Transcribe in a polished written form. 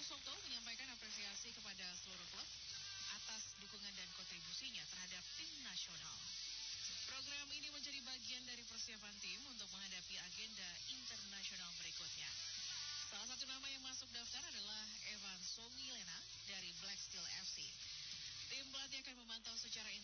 Susoto menyampaikan apresiasi kepada seluruh klub atas dukungan dan kontribusinya terhadap tim nasional. Program ini menjadi bagian dari persiapan tim untuk menghadapi agenda internasional berikutnya. Salah satu nama yang masuk daftar adalah Evan Somilena dari Black Steel FC. Tim pelatih akan memantau secara